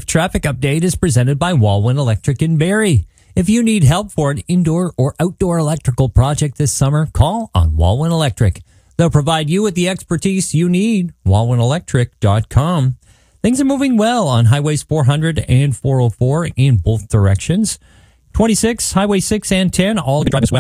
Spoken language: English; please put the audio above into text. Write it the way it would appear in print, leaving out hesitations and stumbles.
traffic update is presented by Walwyn Electric in Barrie. If you need help for an indoor or outdoor electrical project this summer, call on Walwyn Electric. They'll provide you with the expertise you need. WalwynElectric.com. Things are moving well on Highways 400 and 404 in both directions. 26, Highway 6 and 10, all drive as well.